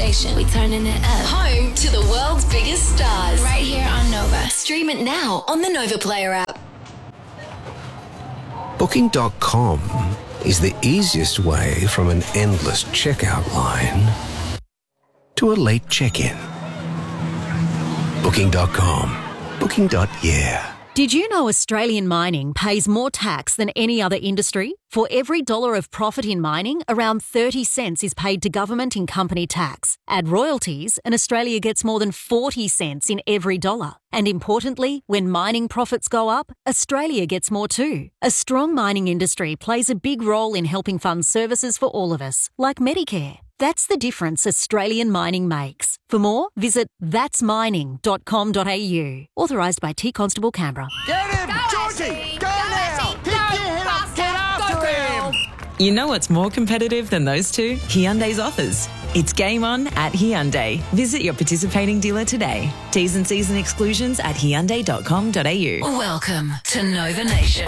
Nation. We turning it up. Home to the world's biggest stars. Right here on Nova. Stream it now on the Nova Player app. Booking.com is the easiest way from an endless checkout line to a late check-in. Booking.com. Booking.yeah. Did you know Australian mining pays more tax than any other industry? For every dollar of profit in mining, around 30 cents is paid to government in company tax. Add royalties, and Australia gets more than 40 cents in every dollar. And importantly, when mining profits go up, Australia gets more too. A strong mining industry plays a big role in helping fund services for all of us, like Medicare. That's the difference Australian mining makes. For more, visit thatsmining.com.au. Authorised by T Constable Canberra. Get him! Georgie! Go now! Pick your head up! Get after him! You know what's more competitive than those two? Hyundai's offers. It's game on at Hyundai. Visit your participating dealer today. T's and C's and exclusions at Hyundai.com.au. Welcome to Nova Nation.